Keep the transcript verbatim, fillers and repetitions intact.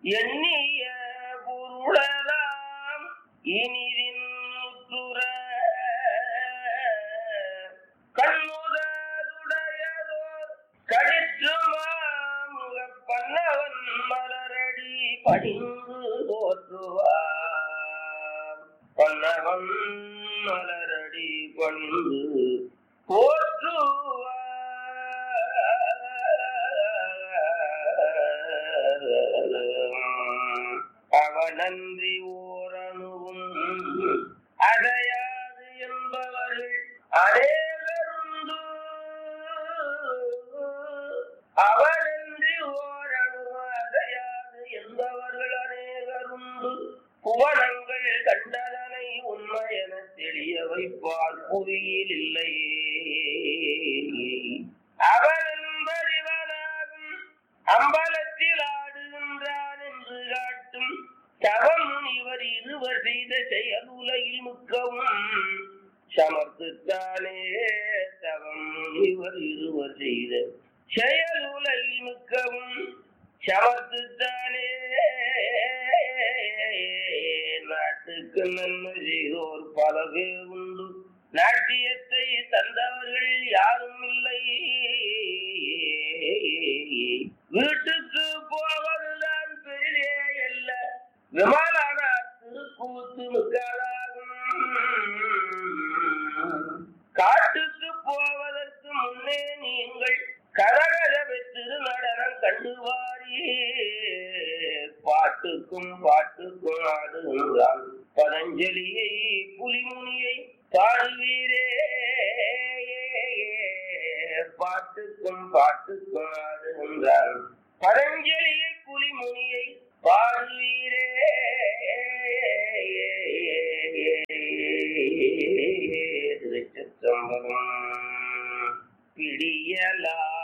எண்ணிய பொருளலாம் இனிதின் முத்துற கண்ணுதலுடையதோர் கழிற்றுமாமுக பன்னவன் மலரடி பணிந்து போற்றுவார். பன்னவன் மலரடி பணிந்து போற்றுவார். அவனன்றி ஓரணுவும் அடையாது என்பவர்கள் அநேகருண்டு. அவனன்றி ஓரணுவும் அடையாது என்பவர்கள் அநேகருண்டு. புவனங்கள் கண்டதனை உண்மையென தெளிய வைப்பால் புவியில் இல்லையே. அவன் என்பறிவனாகும் அம்பலத்தில் ஆடுகின்றான் என்று காட்டும் தவம் இவர் இருவர் செய்த செயல் உலகில் மிக்கவும் சமர்த்துத்தானே. தவம் இவர் இருவர் செய்த செயல் உலகில் மிக்கவும் சமர்த்துத்தானே. நாட்டுக்கு நன்மை செய்தோர் பல பேர் உண்டு. நாட்டியத்தை தந்தவர்கள் யாரும் இல்லை. வீட்டுக்கு போவதுதான் பெரிதே அல்ல. விமானான திருக்கூத்து மிக்காளாகும். காட்டுக்கு போவதற்கு முன்னே நீங்கள் கரகரவை திருநடனம் கண்டுவாரி. பாட்டுக்கும் பாட்டுக்கும் ஆடுகின்றான் பதஞ்சலியை புலிமுனியை பாடுவீரே. பாட்டுக்கும் பாட்டுக்கும் ஆடுகின்றான் பதஞ்சலியை புலிமுனியை பாடுவீரே. திருச்சிற்றம்பலம். பிடியலா